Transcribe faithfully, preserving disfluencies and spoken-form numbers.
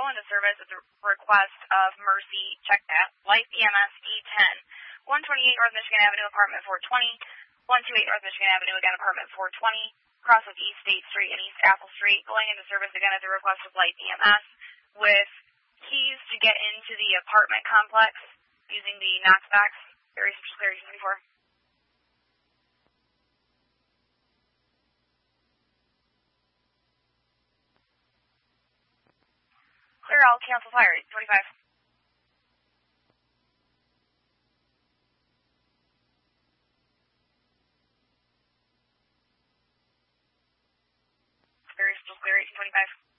go into service at the request of Mercy. Check that. Life E M S E ten. one twenty-eight North Michigan Avenue, apartment four twenty. one twenty-eight North Michigan Avenue, again, apartment four twenty. Cross of East State Street and East Apple Street. Going into service again at the request of Life E M S with keys to get into the apartment complex using the knockbacks. Very special clear twenty-four. Clear all, cancel fire, twenty-five. Very special clear, twenty-five.